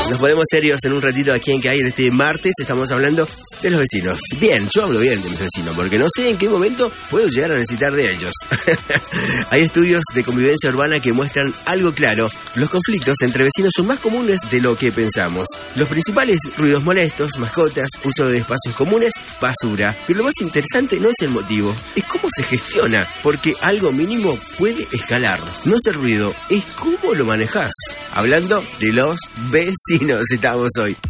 Nos ponemos serios en un ratito aquí en Que Hay. En este martes estamos hablando de los vecinos. Bien, yo hablo bien de mis vecinos porque no sé en qué momento puedo llegar a necesitar de ellos. Hay estudios de convivencia urbana que muestran algo claro. Los conflictos entre vecinos son más comunes de lo que pensamos. Los principales: ruidos molestos, mascotas, uso de espacios comunes, basura. Pero lo más interesante no es el motivo, es cómo se gestiona, porque algo mínimo puede escalar. No es el ruido, es cómo lo manejas. Hablando de los vecinos estamos hoy.